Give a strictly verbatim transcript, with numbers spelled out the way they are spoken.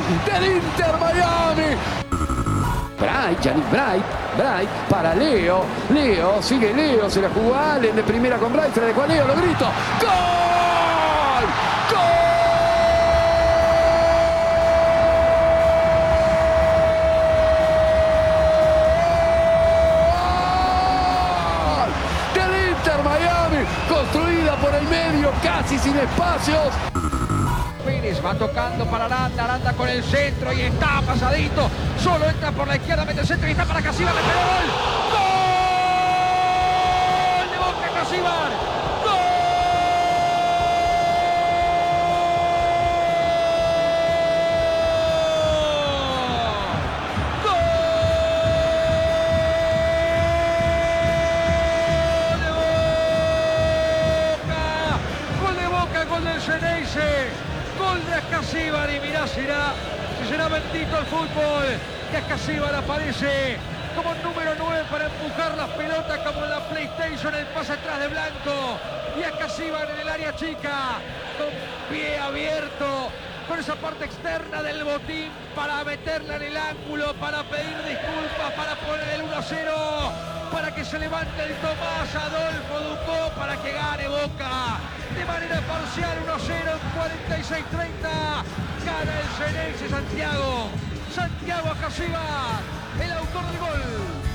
del Inter Miami. Bright, Yannick Bright, Bright para Leo, Leo, sigue Leo, se la jugó Allen de primera con Bright, se la dejó a Leo, lo grito, ¡gol! ¡Gol! Del Inter Miami, construida por el medio, casi sin espacios. Va tocando para Aranda, Aranda con el centro y está pasadito, solo entra por la izquierda, mete el centro y está para Casíbar, le pegó gol, gol de Boca Casíbar, gol, gol de Boca, gol de Boca, gol del Xeneize. Gol de Casíbar y mirá será, si será bendito el fútbol, que Casíbar aparece como número nueve para empujar las pelotas como en la PlayStation, el pase atrás de Blanco, y a Casíbar en el área chica, con pie abierto, con esa parte externa del botín para meterla en el ángulo, para pedir disculpas, para poner el uno a cero, para que se levante el Tomás Adolfo Ducó, para que gane Boca de manera parcial uno a cero en cuarenta y seis treinta. Gana el Xeneize Santiago. Santiago Casíbar, el autor del gol.